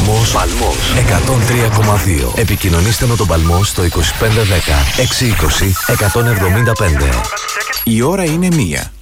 Παλμός 103,2. Επικοινωνήστε με τον Παλμό στο 2510 620 175. Η ώρα είναι 1.